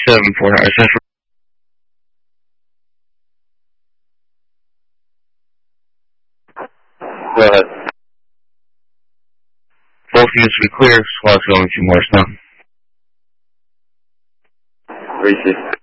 7-4 Central. Go ahead. Both units to be clear. Squad's going to Morristown. 3-6.